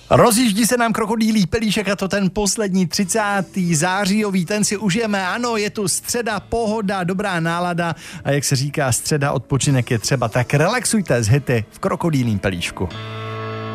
Rozjíždí se nám krokodýlí pelíšek a to ten poslední 30. zářijový, ten si užijeme. Ano, je tu středa, pohoda, dobrá nálada a jak se říká, středa, odpočinek je třeba, tak relaxujte z hity v krokodýlím pelíšku.